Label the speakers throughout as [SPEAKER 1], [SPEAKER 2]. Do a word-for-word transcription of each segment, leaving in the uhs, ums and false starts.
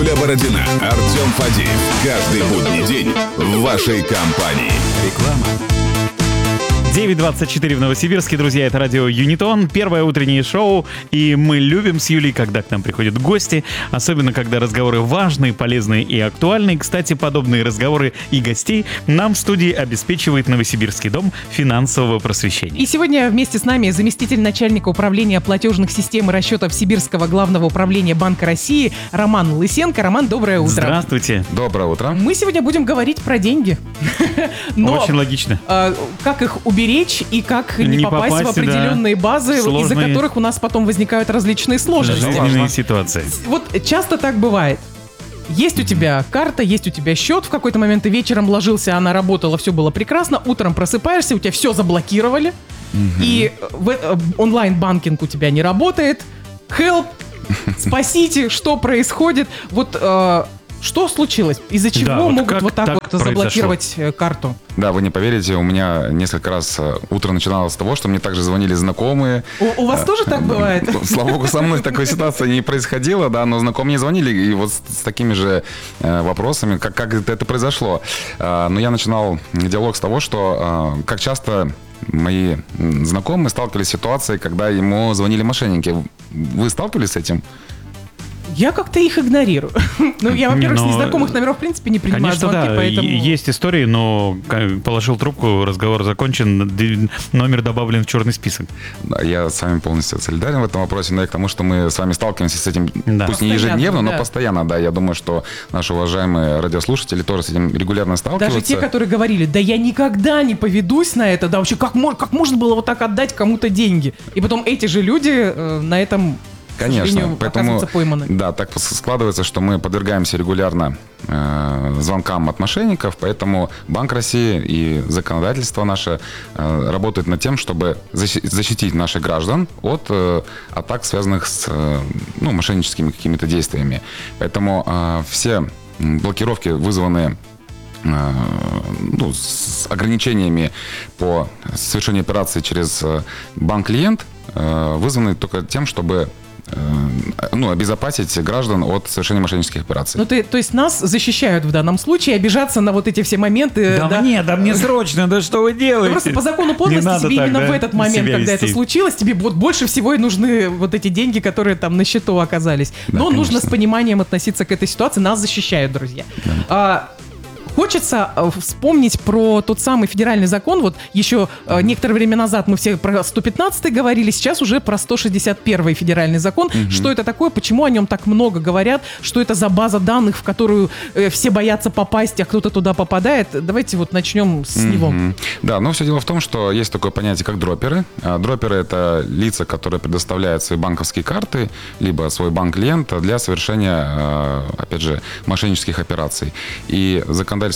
[SPEAKER 1] Ольга Бородина, Артем Фадеев. Каждый будний день в вашей компании. Реклама.
[SPEAKER 2] девять двадцать четыре в Новосибирске, друзья, это радио Юнитон, первое утреннее шоу, и мы любим с Юлей, когда к нам приходят гости, особенно когда разговоры важные, полезные и актуальные. Кстати, подобные разговоры и гостей нам в студии обеспечивает Новосибирский дом финансового просвещения.
[SPEAKER 3] И сегодня вместе с нами заместитель начальника управления платежных систем и расчетов Сибирского главного управления Банка России Роман Лысенко. Роман, доброе утро.
[SPEAKER 2] Здравствуйте.
[SPEAKER 4] Доброе утро.
[SPEAKER 3] Мы сегодня будем говорить про деньги. Но,
[SPEAKER 2] Очень логично.
[SPEAKER 3] Э, как их уберечь и как не,
[SPEAKER 2] Не
[SPEAKER 3] попасть,
[SPEAKER 2] попасть,
[SPEAKER 3] в определенные
[SPEAKER 2] да.
[SPEAKER 3] базы,
[SPEAKER 2] Сложные.
[SPEAKER 3] из-за которых у нас потом возникают различные сложности.
[SPEAKER 2] Жизненные ситуации.
[SPEAKER 3] Вот часто так бывает. Есть у тебя карта, есть у тебя счет, в какой-то момент ты вечером ложился, она работала, все было прекрасно, утром просыпаешься, у тебя все заблокировали, и в, э, онлайн-банкинг у тебя не работает. Help, спасите, что происходит? Вот э, что случилось? Из-за чего
[SPEAKER 2] Да, вот
[SPEAKER 3] могут
[SPEAKER 2] как
[SPEAKER 3] вот так,
[SPEAKER 2] так
[SPEAKER 3] вот
[SPEAKER 2] произошло?
[SPEAKER 3] заблокировать э, карту?
[SPEAKER 4] Да, вы не поверите, у меня несколько раз э, утро начиналось с того, что мне также звонили знакомые.
[SPEAKER 3] У, у вас тоже так бывает?
[SPEAKER 4] Слава богу, со мной такой ситуации не происходило, да, но знакомые звонили, и вот с, с такими же э, вопросами, как, как это, это произошло. Э, но я начинал диалог с того, что э, как часто мои знакомые сталкивались с ситуацией, когда ему звонили мошенники. Вы сталкивались с этим?
[SPEAKER 3] Я как-то их игнорирую. Ну, я, во-первых,
[SPEAKER 2] Но-
[SPEAKER 3] с незнакомых номеров, в принципе, не принимаю
[SPEAKER 2] Конечно,
[SPEAKER 3] звонки,
[SPEAKER 2] да,
[SPEAKER 3] поэтому...
[SPEAKER 2] и- есть истории, но как положил трубку, разговор закончен, д- номер добавлен в черный список.
[SPEAKER 4] Да, я с вами полностью солидарен в этом вопросе, но и к тому, что мы с вами сталкиваемся с этим,
[SPEAKER 2] Да.
[SPEAKER 4] пусть не
[SPEAKER 3] Постоянно,
[SPEAKER 4] ежедневно, но
[SPEAKER 3] да.
[SPEAKER 4] постоянно, да. Я думаю, что наши уважаемые радиослушатели тоже с этим регулярно сталкиваются.
[SPEAKER 3] Даже те, которые говорили, да я никогда не поведусь на это, да вообще как, мо- как можно было вот так отдать кому-то деньги? И потом эти же люди э, на этом, к
[SPEAKER 4] Конечно,
[SPEAKER 3] сожалению,
[SPEAKER 4] поэтому,
[SPEAKER 3] оказываются пойманы.
[SPEAKER 4] да, так складывается, что мы подвергаемся регулярно э, звонкам от мошенников, поэтому Банк России и законодательство наше э, работает над тем, чтобы защи- защитить наших граждан от э, атак, связанных с э, ну, мошенническими какими-то действиями. Поэтому э, все блокировки, вызванные э, ну, с ограничениями по совершению операций через э, банк-клиент, э, вызваны только тем, чтобы ну, обезопасить граждан от совершения мошеннических операций.
[SPEAKER 3] Ну, ты, то есть нас защищают в данном случае, обижаться на вот эти все моменты.
[SPEAKER 2] Да, мне, да мне срочно, да что вы делаете?
[SPEAKER 3] Ну, просто по закону
[SPEAKER 2] Не
[SPEAKER 3] подлости
[SPEAKER 2] надо
[SPEAKER 3] тебе
[SPEAKER 2] так,
[SPEAKER 3] именно
[SPEAKER 2] да,
[SPEAKER 3] в этот момент,
[SPEAKER 2] себя
[SPEAKER 3] когда
[SPEAKER 2] вести.
[SPEAKER 3] это случилось, тебе вот больше всего и нужны вот эти деньги, которые там на счету оказались.
[SPEAKER 4] Да,
[SPEAKER 3] Но нужно
[SPEAKER 4] конечно.
[SPEAKER 3] с пониманием относиться к этой ситуации. Нас защищают, друзья. А, Хочется э, вспомнить про тот самый федеральный закон. Вот еще э, некоторое время назад мы все про сто пятнадцатый говорили, сейчас уже про сто шестьдесят первый федеральный закон. Что это такое, почему о нем так много говорят, что это за база данных, в которую э, все боятся попасть, а кто-то туда попадает. Давайте вот начнем с него.
[SPEAKER 4] Мгм. Да, но все дело в том, что есть такое понятие, как дроперы. А Дроперы – это лица, которые предоставляют свои банковские карты, либо свой банк-клиент для совершения, э, опять же, мошеннических операций. И законодательство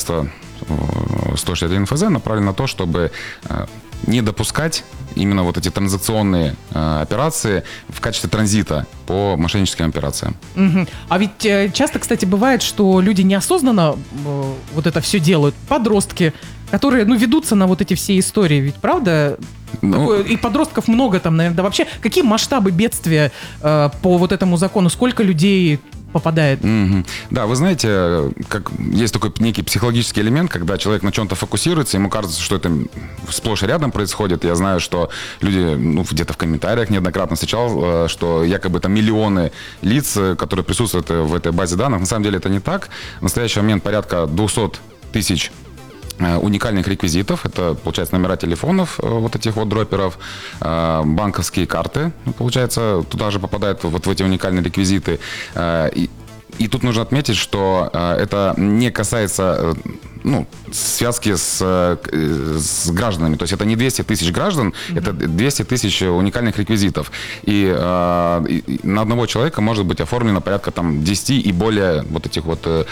[SPEAKER 4] э, сто шестьдесят один эф зэ направлено на то, чтобы э, не допускать именно вот эти транзакционные э, операции в качестве транзита по мошенническим операциям.
[SPEAKER 3] Мгм. А ведь э, часто, кстати, бывает, что люди неосознанно э, вот это все делают. Подростки, которые, ну, ведутся на вот эти все истории. Ведь правда?
[SPEAKER 4] Ну,
[SPEAKER 3] Такое- и подростков много там, наверное. Да вообще, какие масштабы бедствия э, по вот этому закону? Сколько людей попадает?
[SPEAKER 4] Мгм. Да, вы знаете, как есть такой некий психологический элемент, когда человек на чем-то фокусируется, ему кажется, что это сплошь и рядом происходит. Я знаю, что люди, ну, где-то в комментариях неоднократно встречал, э, что якобы там миллионы лиц, э, которые присутствуют э, в этой базе данных. На самом деле это не так. В настоящий момент порядка двести тысяч э, уникальных реквизитов. Это, получается, номера телефонов э, вот этих вот дроперов, э, банковские карты, ну, получается, туда же попадают вот в эти уникальные реквизиты. Э, и, и тут нужно отметить, что э, это не касается э, ну, связки с, э, с гражданами. То есть это не двести тысяч граждан, mm-hmm. это двести тысяч уникальных реквизитов. И, э, и на одного человека может быть оформлено порядка там десять и более вот этих вот э,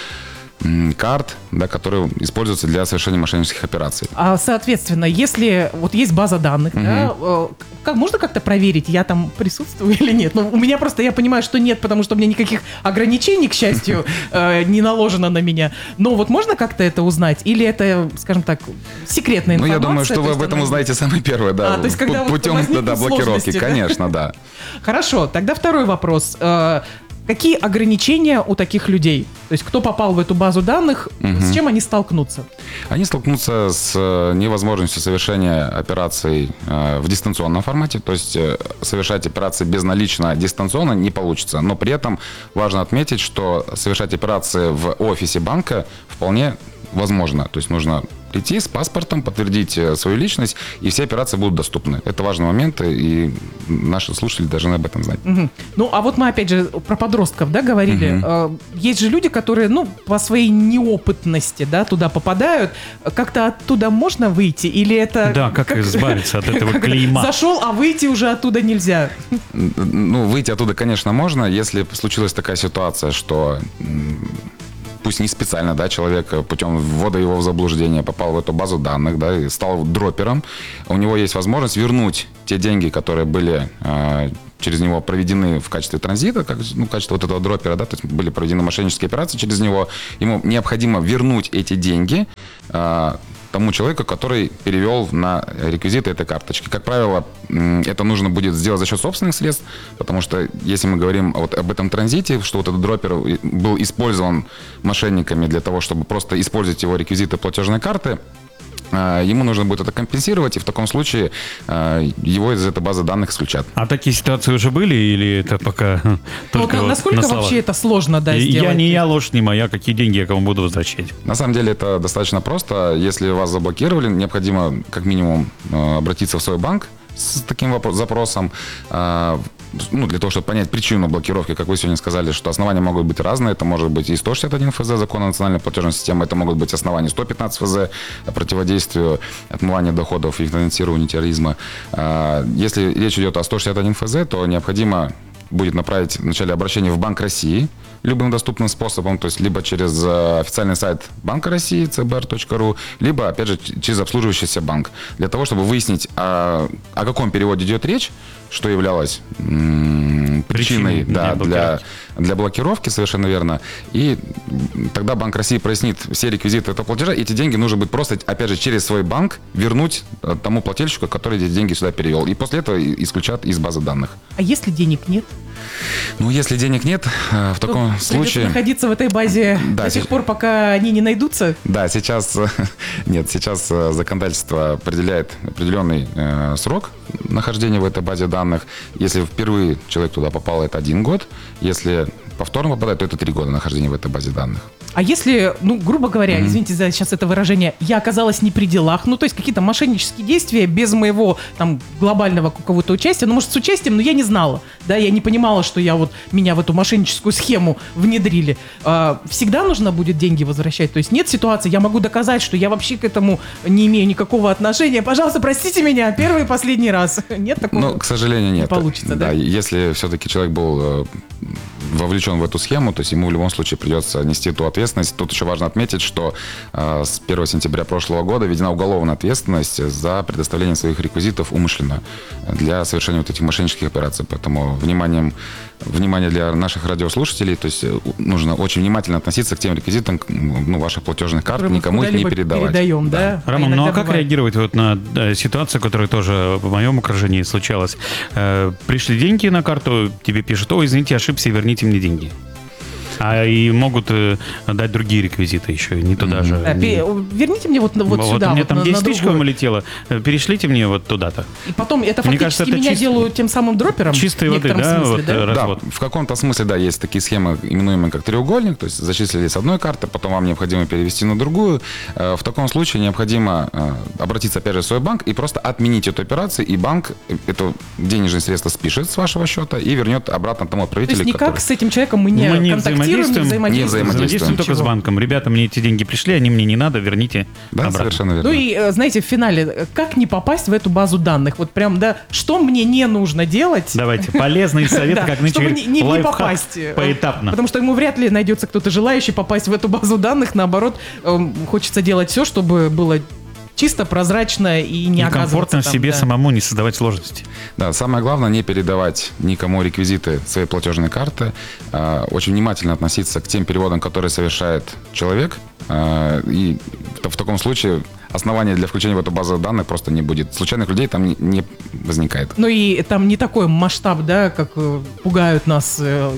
[SPEAKER 4] карт, да, которые используются для совершения мошеннических операций.
[SPEAKER 3] А, соответственно, если вот есть база данных,
[SPEAKER 4] Мгм.
[SPEAKER 3] да, э, как, можно как-то проверить, я там присутствую или нет? Ну, у меня просто, я понимаю, что нет, потому что у меня никаких ограничений, к счастью, э, не наложено на меня. Но вот можно как-то это узнать? Или это, скажем так, секретная
[SPEAKER 4] Ну,
[SPEAKER 3] информация?
[SPEAKER 4] я думаю, что
[SPEAKER 3] то
[SPEAKER 4] вы
[SPEAKER 3] есть
[SPEAKER 4] об этом
[SPEAKER 3] она-
[SPEAKER 4] узнаете самое первое, да.
[SPEAKER 3] А, то есть когда вот
[SPEAKER 4] путем
[SPEAKER 3] возникнут
[SPEAKER 4] да, блокировки,
[SPEAKER 3] сложности, да?
[SPEAKER 4] конечно, да.
[SPEAKER 3] Хорошо, тогда второй вопрос. Э, какие ограничения у таких людей? То есть кто попал в эту базу данных,
[SPEAKER 4] Мгм.
[SPEAKER 3] с чем они столкнутся?
[SPEAKER 4] Они столкнутся с э, невозможностью совершения операций э, в дистанционном формате, то есть э, совершать операции безналично дистанционно не получится. Но при этом важно отметить, что совершать операции в офисе банка вполне возможно. То есть нужно прийти с паспортом, подтвердить э, свою личность, и все операции будут доступны. Это важный момент, и наши слушатели должны об этом знать.
[SPEAKER 3] Мгм. Ну, а вот мы опять же про подростков, да, говорили.
[SPEAKER 4] Мгм.
[SPEAKER 3] Э, Есть же люди, которые, ну, по своей неопытности, да, туда попадают. Как-то оттуда можно выйти? Или это...
[SPEAKER 2] Да, как избавиться от этого
[SPEAKER 3] как это?
[SPEAKER 2] клейма?
[SPEAKER 3] Зашел, а выйти уже оттуда нельзя.
[SPEAKER 4] Ну, выйти оттуда, конечно, можно, если случилась такая ситуация, что м, пусть не специально, да, человек путем ввода его в заблуждение попал в эту базу данных, да, и стал дропером, у него есть возможность вернуть те деньги, которые были э, через него проведены в качестве транзита, как, ну, в качестве вот этого дропера, да, то есть были проведены мошеннические операции через него, ему необходимо вернуть эти деньги э, тому человеку, который перевел на реквизиты этой карточки. Как правило, м, это нужно будет сделать за счет собственных средств, потому что если мы говорим вот об этом транзите, что вот этот дропер был использован мошенниками для того, чтобы просто использовать его реквизиты платежной карты, а, ему нужно будет это компенсировать, и в таком случае а, его из этой базы данных исключат.
[SPEAKER 2] А такие ситуации уже были, или это пока
[SPEAKER 3] Вот
[SPEAKER 2] только
[SPEAKER 3] на-
[SPEAKER 2] вот
[SPEAKER 3] насколько
[SPEAKER 2] на словах?
[SPEAKER 3] вообще это сложно, да,
[SPEAKER 2] И
[SPEAKER 3] сделать?
[SPEAKER 2] Я не я, ложь не моя, какие деньги я кому буду возвращать?
[SPEAKER 4] На самом деле это достаточно просто. Если вас заблокировали, необходимо как минимум э, обратиться в свой банк с таким вопро- запросом, э, ну, для того, чтобы понять причину блокировки. Как вы сегодня сказали, что основания могут быть разные. Это может быть и сто шестьдесят один эф зэ, закон о национальной платежной системе, это могут быть основания сто пятнадцать эф зэ, противодействию отмыванию доходов и финансированию терроризма. Э, Если речь идет о сто шестьдесят один эф зэ, то необходимо будет направить вначале обращение в Банк России любым доступным способом, то есть либо через э, официальный сайт Банка России цэ бэ эр точка ру, либо, опять же, ч- через обслуживающийся банк, для того, чтобы выяснить, а, о каком переводе идет речь, что являлось м, причиной,
[SPEAKER 2] Причиной
[SPEAKER 4] да,
[SPEAKER 2] для
[SPEAKER 4] для,
[SPEAKER 2] блокировки.
[SPEAKER 4] для блокировки, совершенно верно. И тогда Банк России прояснит все реквизиты этого платежа, и эти деньги нужно будет просто, опять же, через свой банк вернуть э, тому плательщику, который эти деньги сюда перевел. И после этого и- исключат из базы данных.
[SPEAKER 3] А если денег нет?
[SPEAKER 4] Ну, если денег нет, э, в таком
[SPEAKER 3] Ну, придется
[SPEAKER 4] случае...
[SPEAKER 3] находиться в этой базе
[SPEAKER 4] Да,
[SPEAKER 3] до тех
[SPEAKER 4] се-
[SPEAKER 3] пор, пока они не найдутся?
[SPEAKER 4] Да, сейчас э, нет, сейчас э, законодательство определяет определенный э, срок нахождения в этой базе данных. Если впервые человек туда попал, это один год. Если повторно попадает, то это три года нахождения в этой базе данных.
[SPEAKER 3] А если, ну, грубо говоря, извините за сейчас это выражение, я оказалась не при делах, ну, то есть какие-то мошеннические действия без моего, там, глобального какого-то участия, ну, может, с участием, но я не знала, да, я не понимала, что я вот, меня в эту мошенническую схему внедрили. А, всегда нужно будет деньги возвращать? То есть нет ситуации, я могу доказать, что я вообще к этому не имею никакого отношения, пожалуйста, простите меня, первый и последний раз. Нет такого?
[SPEAKER 4] Ну, к сожалению, нет.
[SPEAKER 3] получится, да?
[SPEAKER 4] Если все-таки человек был э, вовлечен в эту схему, то есть ему в любом случае придется нести ту ответственность. Тут еще важно отметить, что э, с первого сентября прошлого года введена уголовная ответственность за предоставление своих реквизитов умышленно для совершения вот этих мошеннических операций. Поэтому вниманием, внимание для наших радиослушателей, то есть э, нужно очень внимательно относиться к тем реквизитам, к, ну, ваших платежных карт,
[SPEAKER 3] Которые мы
[SPEAKER 4] никому их не
[SPEAKER 3] куда-либо
[SPEAKER 4] передавать.
[SPEAKER 3] передаем, да?
[SPEAKER 2] Роман, ну а
[SPEAKER 3] иногда
[SPEAKER 2] как
[SPEAKER 3] бывает.
[SPEAKER 2] реагировать вот на э, ситуацию, которая тоже в моем окружении случалась? Э, пришли деньги на карту, тебе пишут: ой, извините, ошибся, верните мне деньги. А и могут э, дать другие реквизиты еще, не туда же.
[SPEAKER 3] Да, пе- верните мне вот, вот сюда,
[SPEAKER 2] у меня
[SPEAKER 3] вот
[SPEAKER 2] там
[SPEAKER 3] на-
[SPEAKER 2] десять
[SPEAKER 3] на
[SPEAKER 2] тысяч к
[SPEAKER 3] другую.
[SPEAKER 2] вам летело, э, перешлите мне вот туда-то.
[SPEAKER 3] И потом это
[SPEAKER 2] Мне
[SPEAKER 3] фактически
[SPEAKER 2] кажется, это
[SPEAKER 3] меня
[SPEAKER 2] чисто-
[SPEAKER 3] делают тем самым дропером.
[SPEAKER 2] Чистой
[SPEAKER 3] в
[SPEAKER 2] воды,
[SPEAKER 3] некотором
[SPEAKER 2] да,
[SPEAKER 3] смысле,
[SPEAKER 2] вот,
[SPEAKER 3] да?
[SPEAKER 2] э,
[SPEAKER 4] Да,
[SPEAKER 2] развод.
[SPEAKER 4] в каком-то смысле, да, есть такие схемы, именуемые как треугольник, то есть зачислили с одной карты, потом вам необходимо перевести на другую. Э, В таком случае необходимо э, обратиться, опять же, в свой банк и просто отменить эту операцию, и банк это денежные средства спишет с вашего счета и вернет обратно тому
[SPEAKER 3] То
[SPEAKER 4] отправителю,
[SPEAKER 3] есть никак
[SPEAKER 4] который-
[SPEAKER 3] с этим человеком мы не
[SPEAKER 2] Мы не
[SPEAKER 3] контактируем, не
[SPEAKER 2] взаимодействуем,
[SPEAKER 3] взаимодействуем.
[SPEAKER 4] не взаимодействуем.
[SPEAKER 2] Взаимодействуем только с
[SPEAKER 3] Ничего.
[SPEAKER 2] банком. Ребята, мне эти деньги пришли, они мне не надо, верните
[SPEAKER 4] Да,
[SPEAKER 2] обратно.
[SPEAKER 4] совершенно верно.
[SPEAKER 3] Ну и, э, знаете, в финале, э, как не попасть в эту базу данных? Вот прям, да, что мне не нужно делать?
[SPEAKER 2] Давайте, полезные советы,
[SPEAKER 3] Да,
[SPEAKER 2] как нынче
[SPEAKER 3] чтобы
[SPEAKER 2] говорят,
[SPEAKER 3] не, не- не
[SPEAKER 2] лайфхак
[SPEAKER 3] попасть. э,
[SPEAKER 2] поэтапно.
[SPEAKER 3] Потому что ему вряд ли найдется кто-то желающий попасть в эту базу данных. Наоборот, эм, хочется делать все, чтобы было чисто, прозрачно и не
[SPEAKER 2] И
[SPEAKER 3] оказываться
[SPEAKER 2] комфортно
[SPEAKER 3] там,
[SPEAKER 2] себе
[SPEAKER 3] да.
[SPEAKER 2] самому, не создавать сложности.
[SPEAKER 4] Да, самое главное не передавать никому реквизиты своей платежной карты, а, очень внимательно относиться к тем переводам, которые совершает человек, а, и в, в таком случае основания для включения в эту базу данных просто не будет. Случайных людей там не, не возникает.
[SPEAKER 3] Ну и там не такой масштаб, да, как э, пугают нас э,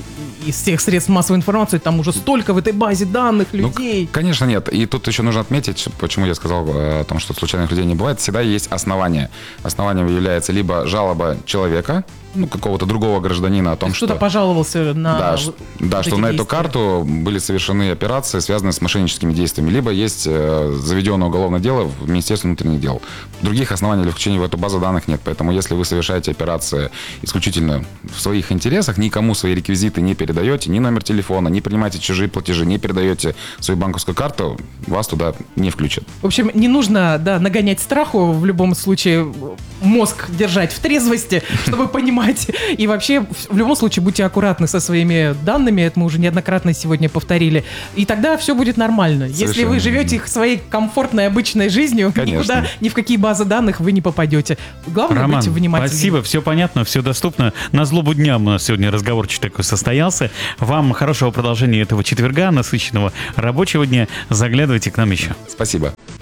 [SPEAKER 3] из всех средств массовой информации, там уже столько в этой базе данных людей.
[SPEAKER 4] Ну, конечно, нет. И тут еще нужно отметить, почему я сказал о том, что случайных людей не бывает. Всегда есть основание. Основанием является либо жалоба человека, ну, какого-то другого гражданина о том, что...
[SPEAKER 3] Кто-то пожаловался на...
[SPEAKER 4] Да,
[SPEAKER 3] вот
[SPEAKER 4] да
[SPEAKER 3] вот
[SPEAKER 4] что
[SPEAKER 3] эти
[SPEAKER 4] на эту
[SPEAKER 3] действия.
[SPEAKER 4] карту были совершены операции, связанные с мошенническими действиями. Либо есть э, заведенное уголовное дело в Министерстве внутренних дел. Других оснований для включения в эту базу данных нет. Поэтому если вы совершаете операции исключительно в своих интересах, никому свои реквизиты не передаете, ни номер телефона, не принимаете чужие платежи, не передаете свою банковскую карту, вас туда не включат.
[SPEAKER 3] В общем, не нужно, да, нагонять страху, в любом случае мозг держать в трезвости, чтобы понимать. И вообще, в любом случае, будьте аккуратны со своими данными, это мы уже неоднократно сегодня повторили. И тогда все будет нормально. Если
[SPEAKER 4] Совершенно
[SPEAKER 3] вы живете своей комфортной обычной жизнью,
[SPEAKER 4] Конечно.
[SPEAKER 3] никуда, ни в какие базы данных вы не попадете. Главное,
[SPEAKER 2] Роман,
[SPEAKER 3] быть внимательным.
[SPEAKER 2] спасибо, все понятно, все доступно. На злобу дня у нас сегодня разговорчик такой состоялся. Вам хорошего продолжения этого четверга, насыщенного рабочего дня. Заглядывайте к нам еще.
[SPEAKER 4] Спасибо.